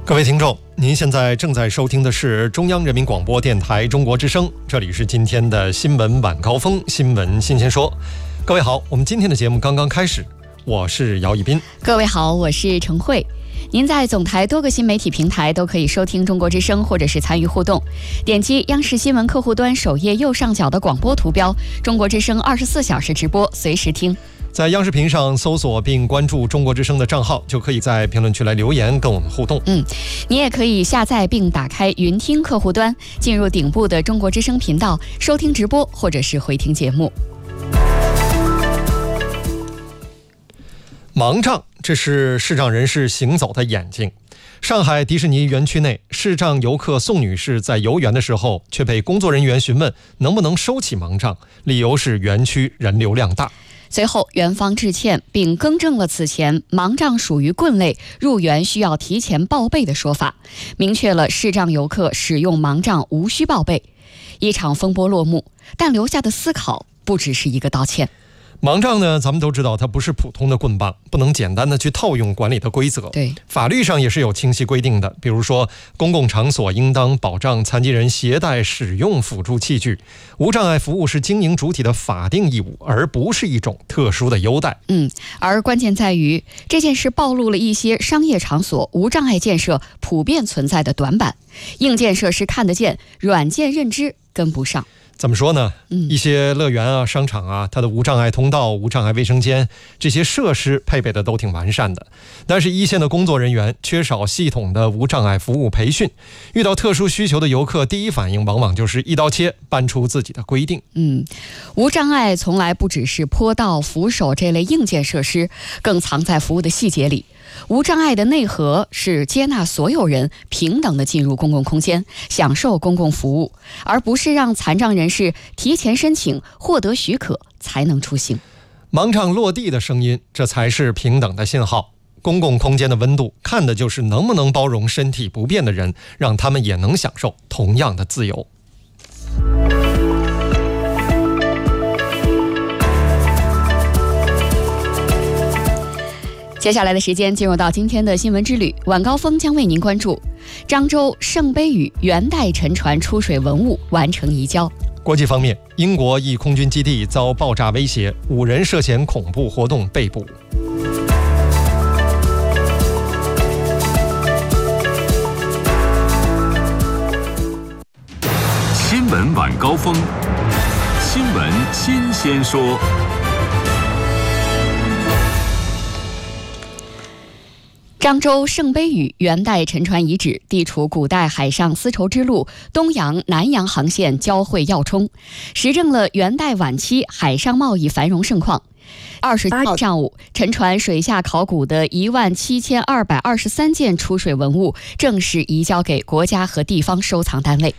各位听众，您现在正在收听的是中央人民广播电台中国之声，这里是今天的新闻晚高峰，新闻新鲜说。各位好，我们今天的节目刚刚开始，我是姚一斌。 各位好，我是程慧。您在总台多个新媒体平台都可以收听中国之声，或者是参与互动。点击央视新闻客户端首页右上角的广播图标，中国之声24小时直播，随时听。 在央视频上搜索并关注中国之声的账号，就可以在评论区来留言跟我们互动。 你也可以下载并打开云听客户端，进入顶部的中国之声频道，收听直播或者是回听节目。 盲杖，这是视障人士行走的眼睛。上海迪士尼园区内，视障游客宋女士在游园的时候，却被工作人员询问能不能收起盲杖，理由是园区人流量大。 随后园方致歉，并更正了此前盲杖属于棍类，入园需要提前报备的说法，明确了视障游客使用盲杖无需报备。一场风波落幕，但留下的思考不只是一个道歉。 盲杖呢，咱们都知道它不是普通的棍棒，不能简单的去套用管理的规则。 对， 法律上也是有清晰规定的，比如说公共场所应当保障残疾人携带使用辅助器具，无障碍服务是经营主体的法定义务，而不是一种特殊的优待。 而关键在于这件事暴露了一些商业场所无障碍建设普遍存在的短板，硬件设施看得见，软件认知跟不上。 怎么说呢？一些乐园啊、商场啊，它的无障碍通道、无障碍卫生间这些设施配备的都挺完善的，但是一线的工作人员缺少系统的无障碍服务培训，遇到特殊需求的游客，第一反应往往就是一刀切，搬出自己的规定。 无障碍从来不只是坡道、扶手这类硬件设施，更藏在服务的细节里。无障碍的内核是接纳所有人平等地进入公共空间，享受公共服务，而不是让残障人士提前申请获得许可才能出行。 盲杖落地的声音，这才是平等的信号。公共空间的温度，看的就是能不能包容身体不便的人，让他们也能享受同样的自由。 接下来的时间进入到今天的新闻之旅，晚高峰将为您关注漳州圣杯屿元代沉船出水文物完成移交。 国际方面，英国一空军基地遭爆炸威胁，5人涉嫌恐怖活动被捕。 新闻晚高峰，新闻新鲜说。 漳州圣杯屿元代沉船遗址地处古代海上丝绸之路东洋、南洋航线交汇要冲，实证了元代晚期海上贸易繁荣盛况。28号上午，沉船水下考古的17223件出水文物正式移交给国家和地方收藏单位。